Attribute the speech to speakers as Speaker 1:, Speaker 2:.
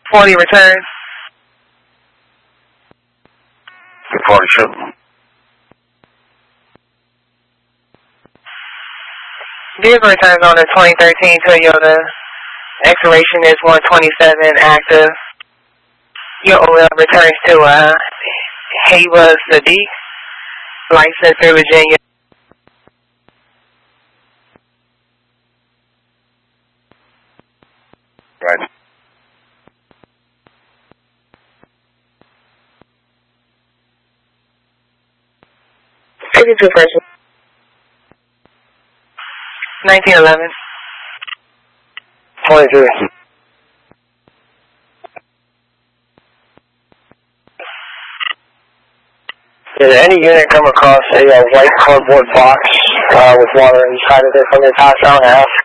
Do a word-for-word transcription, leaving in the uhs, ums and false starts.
Speaker 1: forty return.
Speaker 2: forty-two.
Speaker 1: Vehicle returns on the twenty thirteen Toyota. Expiration is one twenty-seven active. Your O L returns to uh, Hava Sadiq, licensed in Virginia.
Speaker 2: Right.
Speaker 1: fifty-two person. nineteen eleven.
Speaker 2: twenty-three. Did any unit come across a uh, white cardboard box uh, with water inside of it from your past hour and a half?